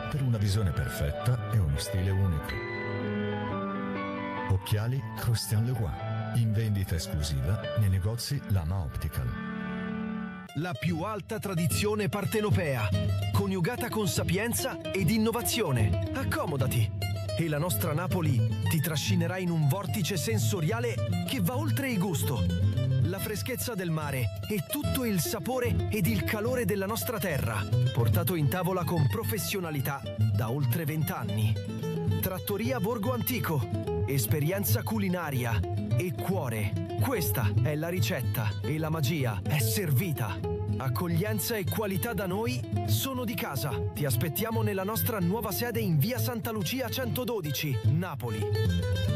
per una visione perfetta e uno stile unico. Occhiali Christian Leroy, in vendita esclusiva nei negozi Lama Optical. La più alta tradizione partenopea, coniugata con sapienza ed innovazione. Accomodati e la nostra Napoli ti trascinerà in un vortice sensoriale che va oltre il gusto. La freschezza del mare e tutto il sapore ed il calore della nostra terra, portato in tavola con professionalità da oltre 20 anni. Trattoria Borgo Antico, esperienza culinaria e cuore. Questa è la ricetta e la magia è servita. Accoglienza e qualità da noi sono di casa. Ti aspettiamo nella nostra nuova sede in via Santa Lucia 112, Napoli.